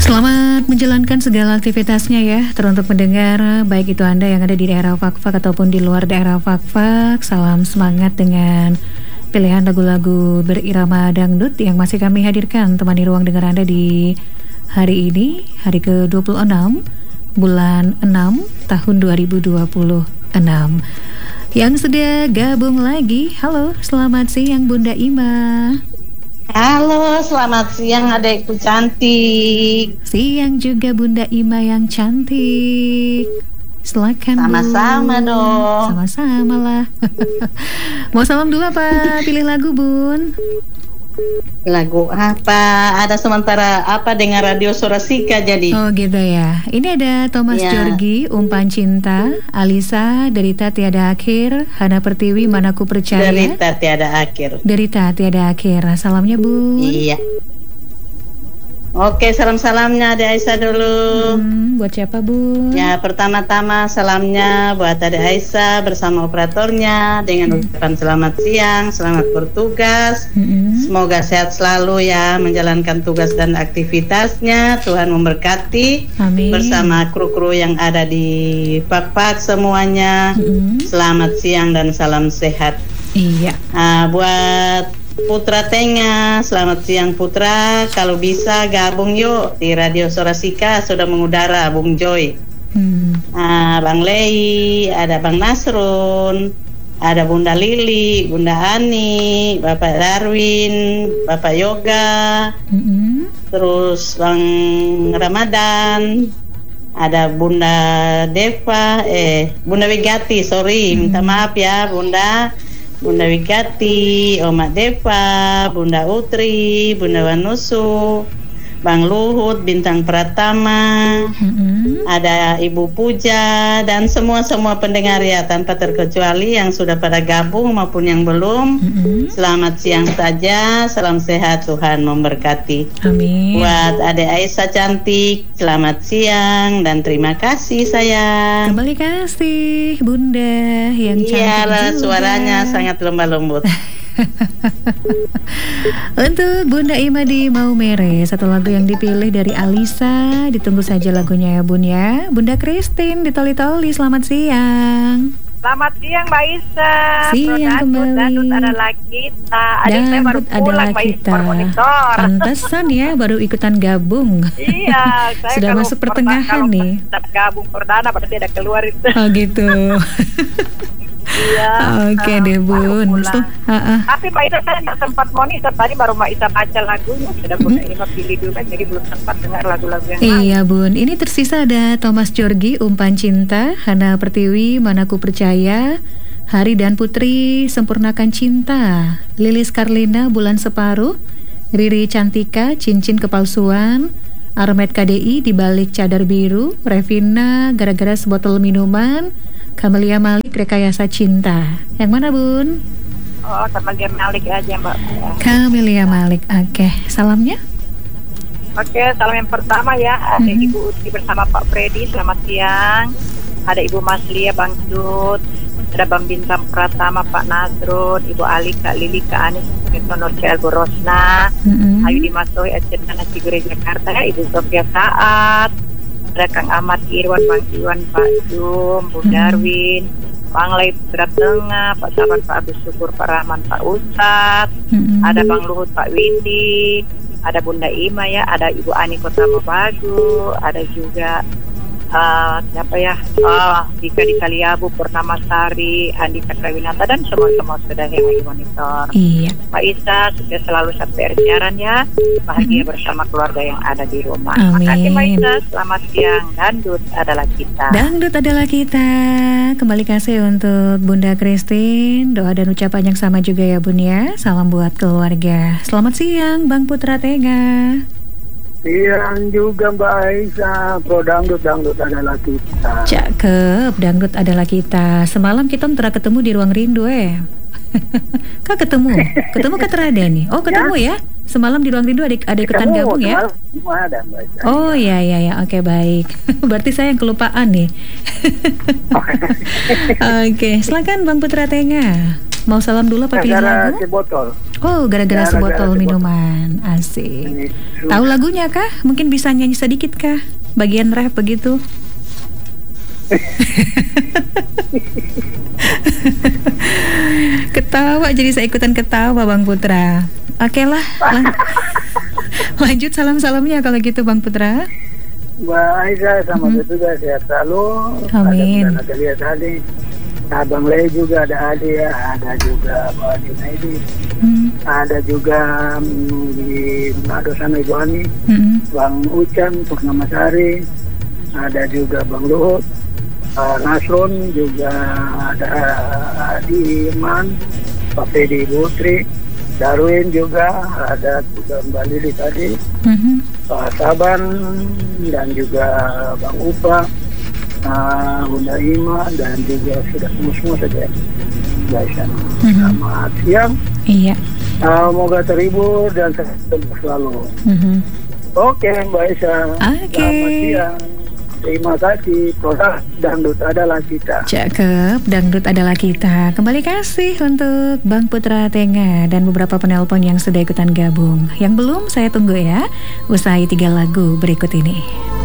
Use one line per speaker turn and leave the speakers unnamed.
Selamat menjalankan segala aktivitasnya ya, teruntuk mendengar, baik itu Anda yang ada di daerah Fakfak ataupun di luar daerah Fakfak. Salam semangat dengan pilihan lagu-lagu berirama dangdut yang masih kami hadirkan temani ruang dengar Anda di hari ini, hari ke-26 bulan 6 tahun 2026. Yang sudah gabung lagi, halo, selamat siang Bunda Ima.
Halo, selamat siang adekku cantik.
Siang juga Bunda Ima yang cantik. Silakan
Sama-sama
Bun.
dong.
Sama-sama lah. Mau salam dulu apa pilih lagu Bun?
Lagu apa? Ada sementara apa dengan Radio Sorasika jadi?
Oh gitu ya. Ini ada Thomas
Ya.
Jorgi, Umpan Cinta, Alisa, Derita Tiada Akhir, Hana Pertiwi, Manaku Percaya.
Derita tiada akhir.
Derita Tiada Akhir. Salamnya Bun.
Iya. Oke, salam-salamnya Ade Aisyah dulu.
Buat siapa Bun?
Ya, pertama-tama salamnya buat Ade Aisyah bersama operatornya dengan ucapan selamat siang, selamat bertugas. Semoga sehat selalu ya menjalankan tugas dan aktivitasnya. Tuhan memberkati.
Amin.
Bersama kru-kru yang ada di Pak semuanya. Selamat siang dan salam sehat.
Iya.
Buat Putra Tengah, selamat siang Putra. Kalau bisa gabung yuk di Radio Sorasika, sudah mengudara Bung Joy. Bang Lei, ada Bang Nasrun, ada Bunda Lili, Bunda Ani, Bapak Darwin, Bapak Yoga, terus Bang Ramadan, ada Bunda Deva, Bunda Wigati, sorry, minta maaf ya Bunda Wigati, Oma Deva, Bunda Utri, Bunda Wanusu, Bang Luhut, Bintang Pratama, ada Ibu Puja, dan semua pendengar ya tanpa terkecuali yang sudah pada gabung maupun yang belum. Selamat siang saja, salam sehat, Tuhan memberkati.
Amin.
Buat Ade Aisyah cantik, selamat siang dan terima kasih sayang.
Kembali kasih Bunda yang cantik
Iyalah,
juga.
suaranya sangat lembut.
Untuk Bunda Ima di Maumere, satu lagu yang dipilih dari Alisa. Ditunggu saja lagunya ya Bun ya. Bunda Christine di Toli-Toli, selamat siang.
Selamat siang Mbak Isa.
Siang kembali.
Dangdut adalah kita. Adik saya baru
Dangdut adalah
pulang Mbak Isa,
kita.
baru monitor.
Pantesan ya baru ikutan gabung.
Iya, saya
Sudah
kalau
masuk pertengahan nih.
Gabung perdana berarti ada keluar itu.
Oh gitu.
Iya.
Oke deh
baru
Bun.
pulang. Tapi Mbak Isa saya nggak sempat monitor tadi, baru Mbak Isa baca lagunya. Sudah Bunda Ima pilih dulu, jadi belum sempat dengar lagu-lagu yang lain.
Iya Bun, ini tersisa ada Thomas Jorgi, Umpan Cinta, Hana Pertiwi, Manaku Percaya, Hari dan Putri, Sempurnakan Cinta, Lilis Karlina, Bulan Separuh, Riri Cantika, Cincin Kepalsuan, Armet KDI, Di Balik Cadar Biru, Revina, Gara-gara Sebotol Minuman, Kamelia Malik, Rekayasa Cinta. Yang mana Bun?
Oh, sama dia Malik aja Mbak.
Kamelia Malik, oke. Salamnya?
Oke, salam yang pertama ya, ada Ibu Uti bersama Pak Freddy, selamat siang. Ada Ibu Maslia, Bang Sud, ada Bang Bintang Pratama, Pak Nasrun, Ibu Ali, Kak Lili, Kak Anis, Honor Bu Rosna, Ayu Dimasoi, Aceh Cigure Jakarta, Ibu Sofia Saat, ada Kang Ahmad Irwan, Bang Iwan, Pak Jum, Bu Darwin, Bang Lai Putra Tengah, Pak Saban, Pak Agus Syukur, Pak Rahman, Pak Ustadz, ada Bang Luhut, Pak Windy, ada Bunda Ima ya, ada Ibu Ani Kota Mabagu, ada juga siapa ya, Dika di Kaliabu, Purnama Sari, Andi Cakrawinata, dan semua sudah yang lagi monitor.
Iya.
Pak Isa, sukses selalu sampai siaran ya, bahagia bersama keluarga yang ada di rumah.
Amin.
Makasih Pak Isa, selamat siang. Dangdut adalah kita.
Dangdut adalah kita. Kembali kasih untuk Bunda Christine. Doa dan ucapan yang sama juga ya Bun ya. Salam buat keluarga. Selamat siang Bang Putra Tengah.
Siang juga Mbak Aisyah. Pro dangdut adalah kita.
Cakep, dangdut adalah kita. Semalam kita pernah ketemu di Ruang Rindu Kak ketemu Kak Terada nih. Oh ketemu ya. Semalam di Ruang Rindu ada ikutan gabung ya.
Ada, Mbak Isa.
Oh ya. Oke baik. Berarti saya yang kelupaan nih. Oke, silakan Bang Putra Tenga. Mau salam dulu apa pilih
Gara-gara
lagu?
sebotol.
Oh, gara-gara sebotol
sebotol.
minuman. Asik.
Ini
Tahu lagunya kah? Mungkin bisa nyanyi sedikit kah? Bagian rap begitu. Ketawa, jadi saya ikutan ketawa Bang Putra. Oke lah, lanjut salam-salamnya kalau gitu Bang Putra.
Mbak Aiza sama juga sehat selalu.
Amin.
Ada lihat tadi. Abang Le juga ada Adi ya, ada juga Mbak Adi Naidi, ada juga di Manado sana Ibu Ani, Bang Ucan, Purnamasari, ada juga Bang Luhut, Nasron, juga ada Adi Iman, Pak Fedi Putri, Darwin juga, ada juga Mbak Lili tadi, Pak Saban, dan juga Bang Upa, Bunda Ima, dan juga sudah semua saja guys. Selamat siang.
Iya.
Semoga terhibur dan sehat selalu. Oke Mbak Isa.
Oke.
Selamat siang. Terima kasih. Produk Dangdut Adalah Kita.
Cakep, Dangdut Adalah Kita. Kembali kasih untuk Bang Putra Tenga dan beberapa penelpon yang sudah ikutan gabung. Yang belum saya tunggu ya. Usai 3 lagu berikut ini.